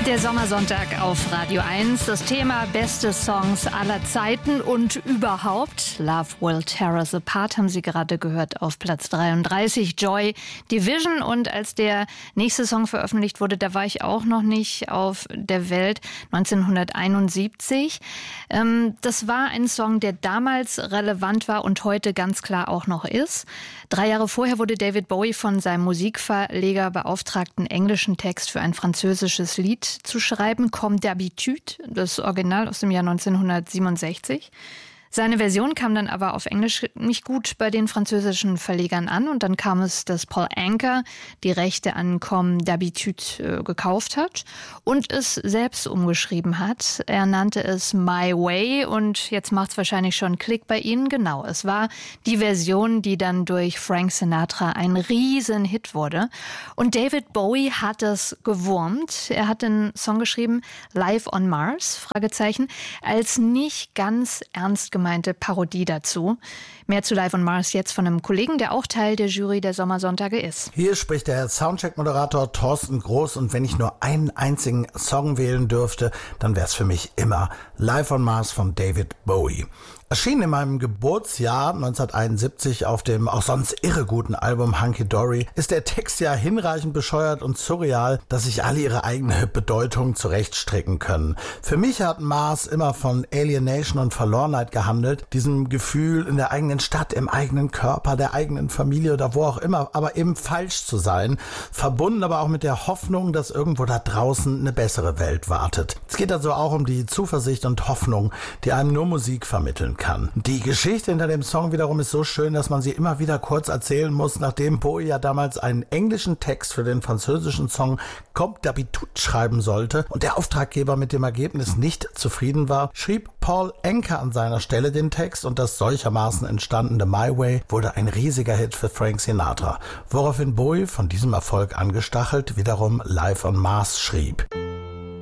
Der Sommersonntag auf Radio 1. Das Thema beste Songs aller Zeiten und überhaupt. Love Will Tear Us Apart haben Sie gerade gehört auf Platz 33. Joy Division. Und als der nächste Song veröffentlicht wurde, da war ich auch noch nicht auf der Welt, 1971. Das war ein Song, der damals relevant war und heute ganz klar auch noch ist. 3 Jahre vorher wurde David Bowie von seinem Musikverleger beauftragt, einen englischen Text für ein französisches Lied zu schreiben, Comme d'habitude, das Original aus dem Jahr 1967. Seine Version kam dann aber auf Englisch nicht gut bei den französischen Verlegern an und dann kam es, dass Paul Anka die Rechte an Comme d'habitude gekauft hat und es selbst umgeschrieben hat. Er nannte es My Way und jetzt macht es wahrscheinlich schon Klick bei Ihnen. Genau, es war die Version, die dann durch Frank Sinatra ein Riesenhit wurde. Und David Bowie hat es gewurmt. Er hat den Song geschrieben, Live on Mars, Fragezeichen, als nicht ganz ernst gemeinte Parodie dazu. Mehr zu Live on Mars jetzt von einem Kollegen, der auch Teil der Jury der Sommersonntage ist. Hier spricht der Soundcheck-Moderator Thorsten Groß und wenn ich nur einen einzigen Song wählen dürfte, dann wäre es für mich immer Live on Mars von David Bowie. Erschien in meinem Geburtsjahr 1971 auf dem auch sonst irre guten Album Hunky Dory, ist der Text ja hinreichend bescheuert und surreal, dass sich alle ihre eigene Bedeutung zurechtstricken können. Für mich hat Mars immer von Alienation und Verlorenheit gehandelt, diesem Gefühl in der eigenen Stadt, im eigenen Körper, der eigenen Familie oder wo auch immer, aber eben falsch zu sein, verbunden aber auch mit der Hoffnung, dass irgendwo da draußen eine bessere Welt wartet. Es geht also auch um die Zuversicht und Hoffnung, die einem nur Musik vermitteln kann. Die Geschichte hinter dem Song wiederum ist so schön, dass man sie immer wieder kurz erzählen muss, nachdem Bowie ja damals einen englischen Text für den französischen Song Comme d'habitude schreiben sollte und der Auftraggeber mit dem Ergebnis nicht zufrieden war, schrieb Paul Anka an seiner Stelle den Text und das solchermaßen entstandene My Way wurde ein riesiger Hit für Frank Sinatra, woraufhin Bowie von diesem Erfolg angestachelt wiederum Live on Mars schrieb.